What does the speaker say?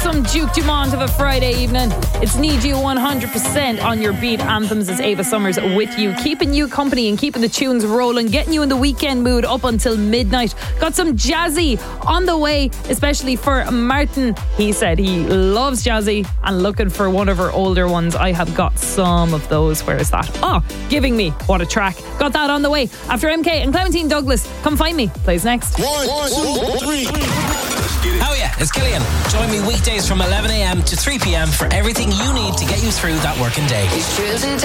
some Duke Dumont of a Friday evening. It's Need You 100% on your beat anthems. It's Ava Summers with you, keeping you company and keeping the tunes rolling, getting you in the weekend mood up until midnight. Got some jazzy on the way, especially for Martin. He said he loves jazzy and looking for one of her older ones. I have got some of those. Where is that? Oh, Giving Me. What a track. Got that on the way. After MK and Clementine Douglas, Come Find Me plays next. 1, 2, 3. Oh yeah, it's Killian. Join me weekdays from 11am to 3pm for everything you need to get you through that working day.